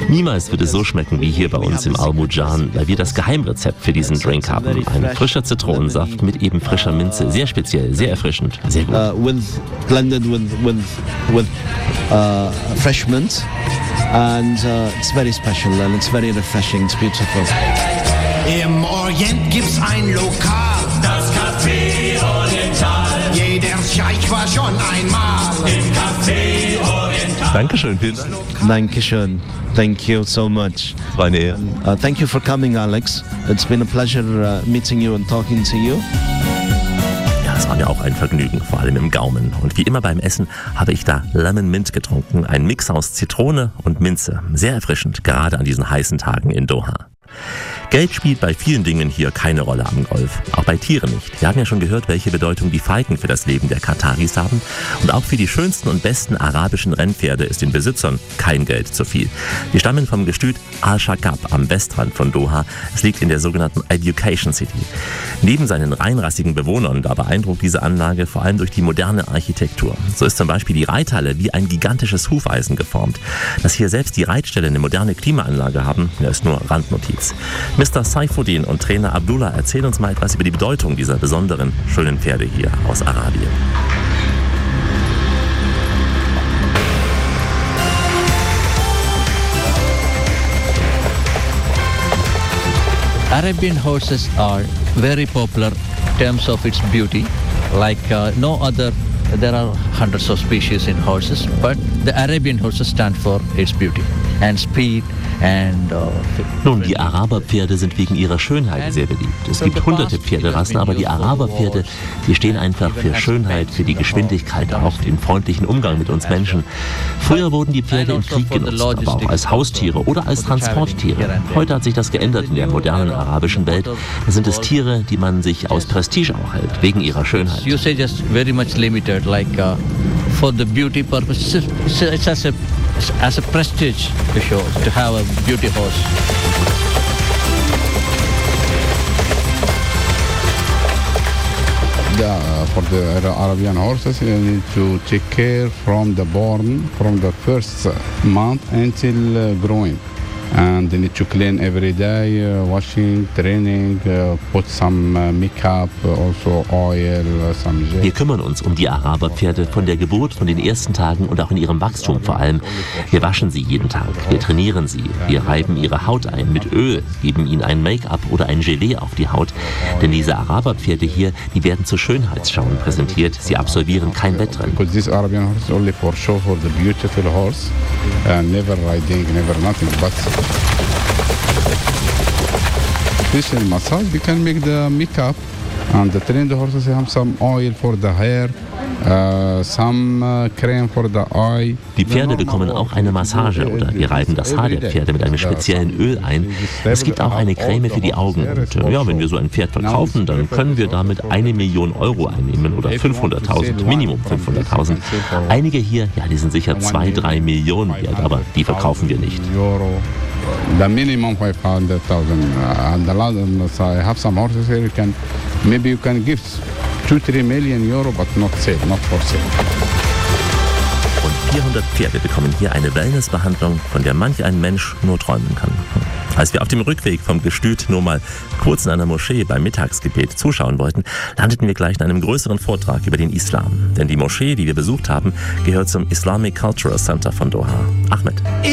Niemals wird es so schmecken wie hier bei uns im Al Mujan, weil wir das Geheimrezept für diesen Drink haben. Ein frischer Zitronensaft mit eben frischer Minze. Sehr speziell, sehr erfrischend, sehr gut. Blended with fresh mint. And it's very special and it's very refreshing, it's beautiful. Im Orient gibt's ein Lokal, das Café Oriental. Jeder Scheich war schon einmal im Café Oriental. Dankeschön, vielen Dank. Dankeschön. Thank you so much. War eine Ehre. Thank you for coming, Alex. It's been a pleasure meeting you and talking to you. Das war mir auch ein Vergnügen, vor allem im Gaumen. Und wie immer beim Essen habe ich da Lemon Mint getrunken. Ein Mix aus Zitrone und Minze. Sehr erfrischend, gerade an diesen heißen Tagen in Doha. Geld spielt bei vielen Dingen hier keine Rolle am Golf. Auch bei Tieren nicht. Wir haben ja schon gehört, welche Bedeutung die Falken für das Leben der Kataris haben. Und auch für die schönsten und besten arabischen Rennpferde ist den Besitzern kein Geld zu viel. Die stammen vom Gestüt Al-Shaqab am Westrand von Doha. Es liegt in der sogenannten Education City. Neben seinen reinrassigen Bewohnern, da beeindruckt diese Anlage vor allem durch die moderne Architektur. So ist zum Beispiel die Reithalle wie ein gigantisches Hufeisen geformt. Dass hier selbst die Reitställe eine moderne Klimaanlage haben, ist nur Randnotiz. Mr. Saifuddin und Trainer Abdullah erzählen uns mal etwas über die Bedeutung dieser besonderen, schönen Pferde hier aus Arabien. Arabian horses are very popular in terms of its beauty. Like no other, there are hundreds of species in horses, but the Arabian horses stand for its beauty and speed. Nun, die Araberpferde sind wegen ihrer Schönheit sehr beliebt. Es gibt hunderte Pferderassen, aber die Araberpferde, die stehen einfach für Schönheit, für die Geschwindigkeit, auch den freundlichen Umgang mit uns Menschen. Früher wurden die Pferde im Krieg genutzt, aber auch als Haustiere oder als Transporttiere. Heute hat sich das geändert in der modernen arabischen Welt. Da sind es Tiere, die man sich aus Prestige auch hält, wegen ihrer Schönheit. Usage is very much limited, like for the beauty purpose. It's as a prestige to have a beauty horse. For the Arabian horses, you need to take care from the first month until growing. And they need to clean every day, washing, training, put some makeup, also oil, some gel. Wir kümmern uns um die Araberpferde von der Geburt, von den ersten Tagen und auch in ihrem Wachstum vor allem. Wir waschen sie jeden Tag, wir trainieren sie, wir reiben ihre Haut ein mit Öl, geben ihnen ein Make-up oder ein Gelee auf die Haut. Denn diese Araberpferde hier, die werden zu Schönheitsschauen präsentiert. Sie absolvieren kein Wettrennen. Because this Arabian horse is only for show for the beautiful horse, never riding, never nothing but. Special massage, we can make the makeup and the trained horses have some oil for the hair, some cream for the eye. Die Pferde bekommen auch eine Massage oder wir reiben das Haar der Pferde mit einem speziellen Öl ein. Es gibt auch eine Creme für die Augen. Und ja, wenn wir so ein Pferd verkaufen, dann können wir damit 1 Million Euro einnehmen oder 500.000, Minimum 500.000. Einige hier, ja, die sind sicher 2-3 Millionen wert, aber die verkaufen wir nicht. The minimum 500,000 and the lot. I have some horses here. Maybe you can give 2-3 million euro, but not for sale. Und 400 Pferde bekommen hier eine Wellnessbehandlung, von der manch ein Mensch nur träumen kann. Als wir auf dem Rückweg vom Gestüt nur mal kurz in einer Moschee beim Mittagsgebet zuschauen wollten, landeten wir gleich in einem größeren Vortrag über den Islam. Denn die Moschee, die wir besucht haben, gehört zum Islamic Cultural Center von Doha. Ahmed.